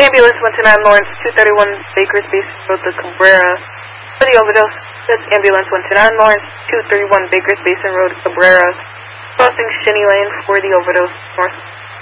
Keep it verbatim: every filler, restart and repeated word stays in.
ambulance went to nine Lawrence, two thirty-one Baker's Basin Road to Cabrera. For the overdose, this ambulance went to nine Lawrence, two thirty-one Baker's Basin Road, Cabrera. Crossing Shinny Lane for the overdose, north